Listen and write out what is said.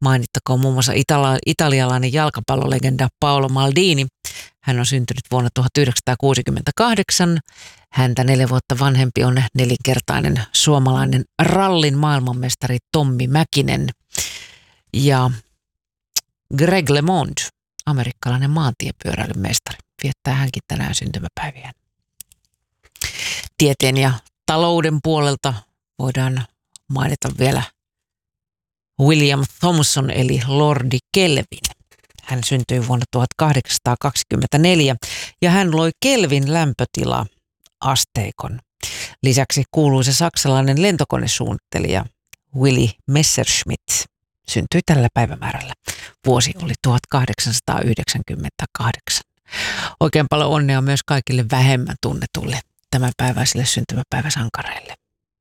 Mainittakoon muun muassa italialainen jalkapallolegenda Paolo Maldini. Hän on syntynyt vuonna 1968. Häntä 4 vuotta vanhempi on nelinkertainen suomalainen rallin maailmanmestari Tommi Mäkinen. Ja Greg LeMond, amerikkalainen maantiepyöräilyn mestari, viettää hänkin tänään syntymäpäiviään. Tieteen ja talouden puolelta voidaan mainita vielä William Thomson eli Lordi Kelvin. Hän syntyi vuonna 1824 ja hän loi Kelvin lämpötila-asteikon. Lisäksi kuuluisa saksalainen lentokonesuunnittelija Willy Messerschmitt syntyi tällä päivämäärällä. Vuosi oli 1898. Oikein paljon onnea myös kaikille vähemmän tunnetuille tämänpäiväisille syntymäpäiväsankareille.